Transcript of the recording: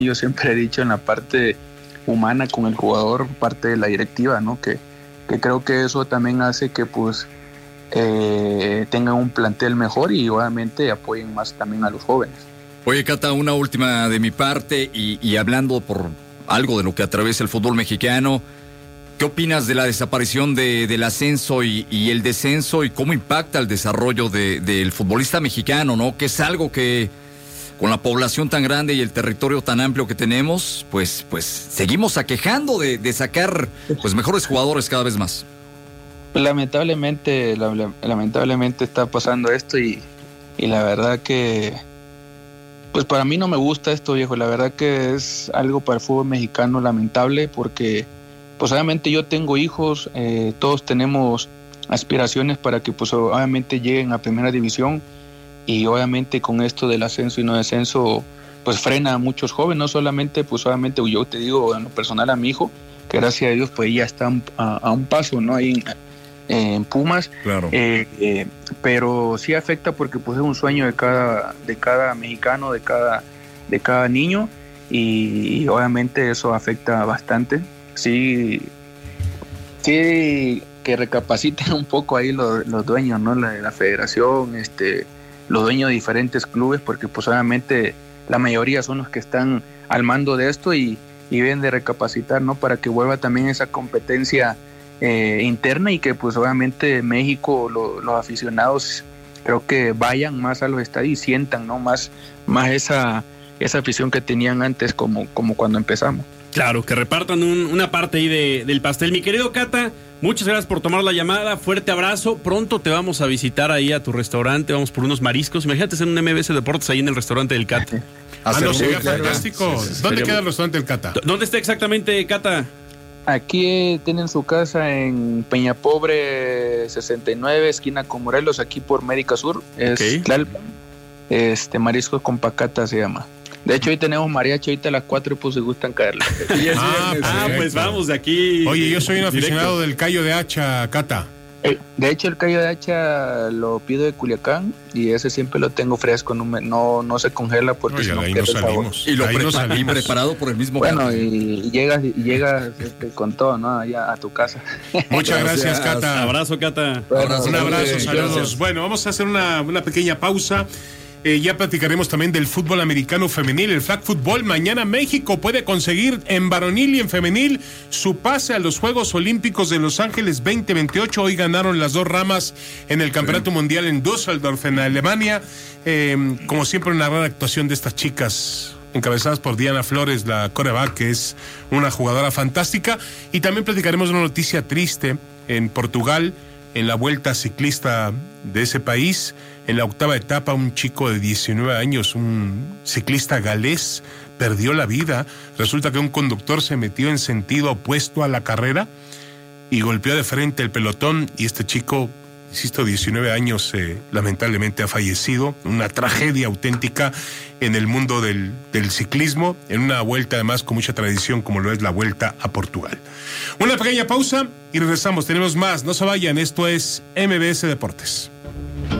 yo siempre he dicho en la parte humana con el jugador, parte de la directiva, ¿no? Que creo que eso también hace que pues tengan un plantel mejor y obviamente apoyen más también a los jóvenes. Oye, Cata, una última de mi parte y hablando por algo de lo que atraviesa el fútbol mexicano, ¿qué opinas de la desaparición del ascenso y el descenso y cómo impacta el desarrollo del futbolista mexicano, ¿no? Que es algo que con la población tan grande y el territorio tan amplio que tenemos, pues seguimos aquejando de sacar pues mejores jugadores cada vez más. Lamentablemente está pasando esto y la verdad que pues para mí no me gusta esto, viejo. La verdad que es algo para el fútbol mexicano lamentable porque pues obviamente yo tengo hijos, todos tenemos aspiraciones para que pues obviamente lleguen a primera división. Y obviamente con esto del ascenso y no descenso, pues frena a muchos jóvenes, no solamente, pues obviamente yo te digo en lo personal a mi hijo, que gracias a Dios pues ya está a un paso, ¿no? Ahí en Pumas. Claro. Pero sí afecta porque pues es un sueño de cada mexicano, de cada niño y obviamente eso afecta bastante. Sí que recapaciten un poco ahí los dueños, ¿no? La federación, los dueños de diferentes clubes, porque pues obviamente la mayoría son los que están al mando de esto y deben de recapacitar, ¿no? Para que vuelva también esa competencia interna y que pues obviamente México, los aficionados creo que vayan más a los estadios y sientan, ¿no? más esa afición que tenían antes como cuando empezamos. Claro, que repartan una parte ahí del pastel. Mi querido Cata, muchas gracias por tomar la llamada, fuerte abrazo. Pronto te vamos a visitar ahí a tu restaurante, vamos por unos mariscos. Imagínate hacer un MBS Deportes ahí en el restaurante del Cata. No, sería fantástico. ¿Dónde queda el restaurante del Cata? ¿Dónde está exactamente, Cata? Aquí tienen su casa en Peñapobre 69, esquina con Morelos, aquí por Médica Sur. Es Tlalpan. Mariscos con Pacata se llama. De hecho, hoy tenemos mariachi, ahorita a las 4 pues se gustan caerle. Pues vamos de aquí. Oye, yo soy un aficionado del callo de hacha, Cata. De hecho, el callo de hacha lo pido de Culiacán y ese siempre lo tengo fresco, no se congela porque si no queda el sabor. Y preparado por el mismo Bueno, Cata. y llegas con todo, ¿no? Allá a tu casa. Muchas gracias, Cata. Abrazo, Cata. Un abrazo, saludos. Gracias. Bueno, vamos a hacer una pequeña pausa. Ya platicaremos también del fútbol americano femenil, el flag football. Mañana México puede conseguir en varonil y en femenil su pase a los Juegos Olímpicos de Los Ángeles 2028. Hoy ganaron las dos ramas en el Campeonato Mundial en Düsseldorf, en Alemania. Como siempre, una gran actuación de estas chicas, encabezadas por Diana Flores, la quarterback, que es una jugadora fantástica. Y también platicaremos una noticia triste en Portugal, en la vuelta ciclista de ese país. En la octava etapa, un chico de 19 años, un ciclista galés, perdió la vida. Resulta que un conductor se metió en sentido opuesto a la carrera y golpeó de frente el pelotón, y este chico, insisto, 19 años, lamentablemente ha fallecido. Una tragedia auténtica en el mundo del ciclismo, en una vuelta además con mucha tradición como lo es la Vuelta a Portugal. Una pequeña pausa y regresamos, tenemos más, no se vayan, esto es MBS Deportes.